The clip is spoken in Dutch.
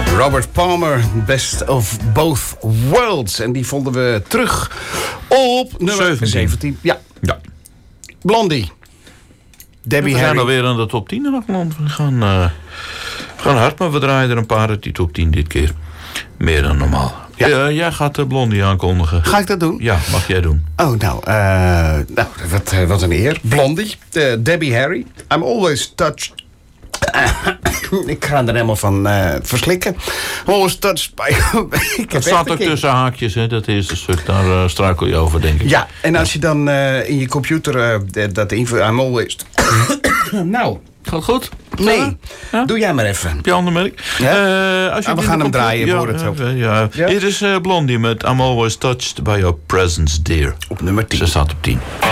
Robert Palmer, Best of Both Worlds. En die vonden we terug op nummer 17. Ja. Blondie. Debbie Harry. We zijn alweer aan de top 10 in Nederland. We gaan hard, maar we draaien er een paar uit die top 10 dit keer. Meer dan normaal. Ja. Jij gaat Blondie aankondigen. Ga ik dat doen? Ja, mag jij doen. Oh, wat een eer. Blondie. Debbie Harry. I'm always touched. Ik ga er helemaal van verslikken. Always touched by... Het staat ook tussen haakjes, hè, dat eerste stuk. Daar struikel je over, denk ik. Ja, en als je dan in je computer dat invult... I'm always... Nou... Gaat goed? Nee, doe jij maar even. Heb je ander merk? Ja? We gaan hem draaien. Hier is Blondie met I'm always touched by your presence, dear. Op nummer 10. Ze staat op 10.